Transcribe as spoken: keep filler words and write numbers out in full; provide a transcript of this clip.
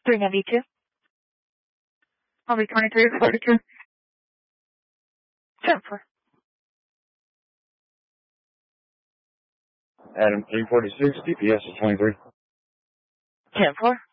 three ninety-two. I'll be twenty-three or forty-two. ten four. Adam three forty-six, D P S is twenty-three. ten four.